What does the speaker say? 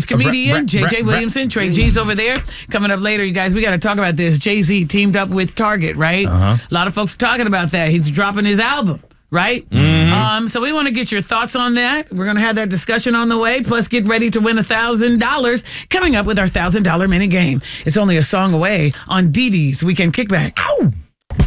comedian JJ Williamson. Trey G's over there. Coming up later, you guys, we got to talk about this. Jay-Z teamed up with Target, right? A lot of folks are talking about that. He's dropping his album. Right? So we want to get your thoughts on that. We're going to have that discussion on the way. Plus, get ready to win $1,000 coming up with our $1,000 minute game. It's only a song away on Dee Dee's Weekend Kickback. Ow!